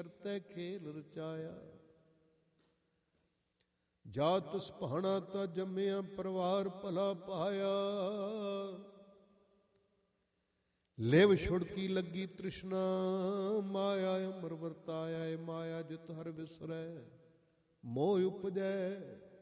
ਕਰਤੈ ਖੇਲ ਰਚਾਇਆ। ਜਾਤ ਸੁਭਾਣਾ ਤਾ ਜੰਮਿਆ ਪਰਿਵਾਰ ਭਲਾ ਪਾਇਆ। ਲਿਵ ਛੁੜਕੀ ਲੱਗੀ ਤ੍ਰਿਸ਼ਨਾ ਮਾਇਆ ਅਮਰ ਵਰਤਾਇਆ। ਮਾਇਆ ਜਿਤ ਹਰ ਵਿਸਰੈ ਮੋਹ ਉਪਜੈ